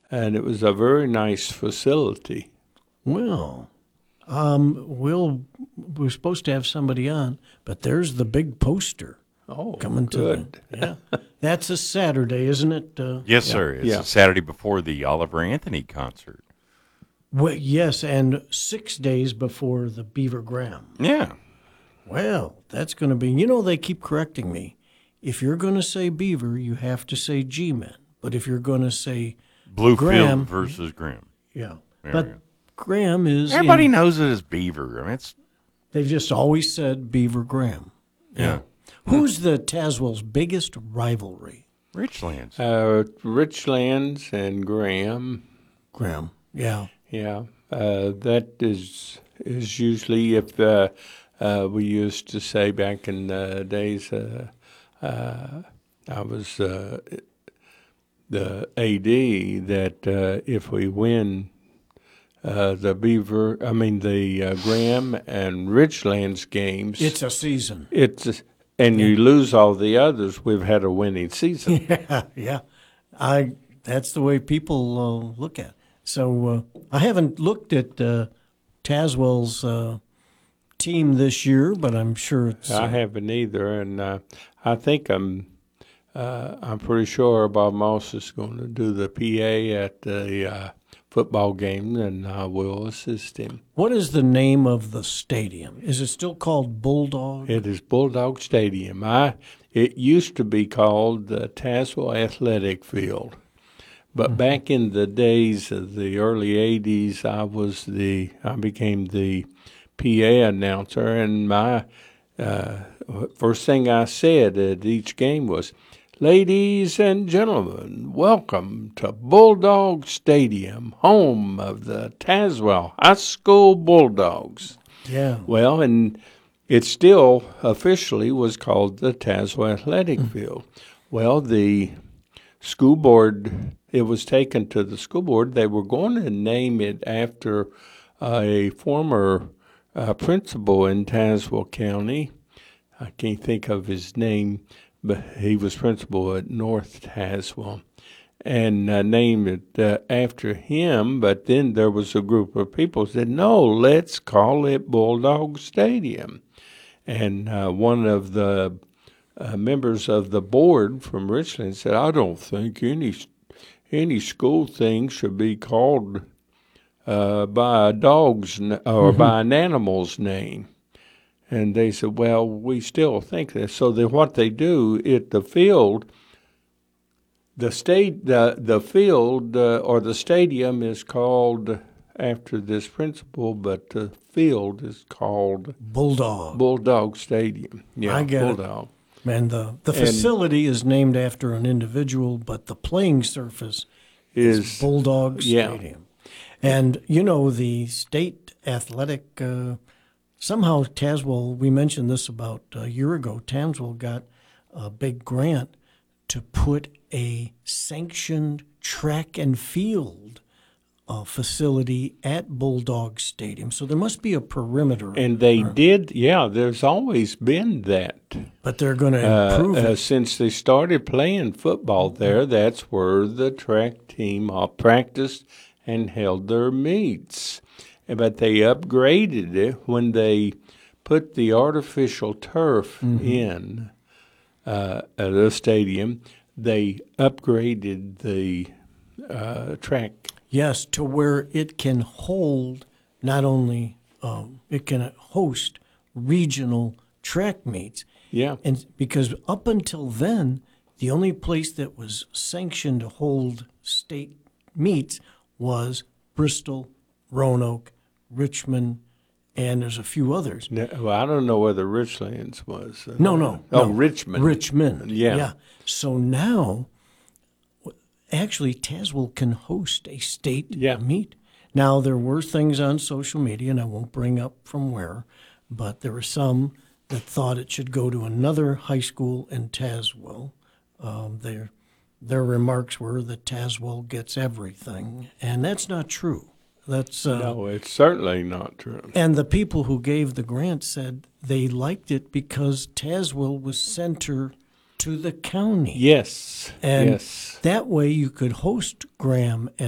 and it was a very nice facility. Well, we're supposed to have somebody on, but there's the big poster Oh, coming good. to the That's a Saturday, isn't it? Yes, sir. It's Yeah. a Saturday before the Oliver Anthony concert. Well, yes, and 6 days before the Beaver Graham. Yeah. Well, that's going to be. They keep correcting me. If you're going to say Beaver, you have to say G-Men. But if you're going to say Bluefield Graham versus Grimm. yeah, There but we go. Graham is. Everybody knows it as Beaver. I mean, it's They've just always said Beaver Graham. yeah. Who's the Tazewell's biggest rivalry? Richlands. Richlands and Graham. Graham. Yeah. Yeah, that is usually if we used to say back in the days. I was the AD that if we win the Graham and Richlands games, It's a season. You lose all the others, we've had a winning season. Yeah. That's the way people look at it. So I haven't looked at Tazewell's team this year, but I'm sure it's. I haven't either, and I think I'm pretty sure Bob Moss is going to do the PA at the football game, and I will assist him. What is the name of the stadium? Is it still called Bulldog? It is Bulldog Stadium. It used to be called the Tazewell Athletic Field. But back in the days of the early '80s, I became the PA announcer, and my first thing I said at each game was, "Ladies and gentlemen, welcome to Bulldog Stadium, home of the Tazewell High School Bulldogs." Yeah. Well, and it still officially was called the Tazewell Athletic Field. Well, the school board, it was taken to the school board. They were going to name it after a former principal in Tazewell County. I can't think of his name, but he was principal at North Tazewell, and named it after him. But then there was a group of people who said, "No, let's call it Bulldog Stadium." And one of the members of the board from Richland said, "I don't think any school thing should be called by a dog's or by an animal's name." And they said, "Well, we still think that." So what they do at the field, the field or the stadium is called after this principal, but the field is called Bulldog Stadium. Yeah, I get it. Bulldog. And the facility is named after an individual, but the playing surface is Bulldog Stadium. And, the state athletic, somehow Tazewell, we mentioned this about a year ago, Tazewell got a big grant to put a sanctioned track and field facility at Bulldog Stadium. So there must be a perimeter. And they did, there's always been that. But they're going to improve it. Since they started playing football there, that's where the track team all practiced and held their meets. But they upgraded it when they put the artificial turf in the stadium. They upgraded the track. Yes, to where it can hold not only it can host regional track meets. Yeah. And because up until then, the only place that was sanctioned to hold state meets was Bristol, Roanoke, Richmond, and there's a few others. Well, I don't know whether Richlands was. No. Richmond. Richmond. Yeah. So now, actually, Tazewell can host a state meet. Now, there were things on social media, and I won't bring up from where, but there were some that thought it should go to another high school in Tazewell. Their remarks were that Tazewell gets everything, and that's not true. No, it's certainly not true. And the people who gave the grant said they liked it because Tazewell was center to the county. Yes. And yes. that way you could host Graham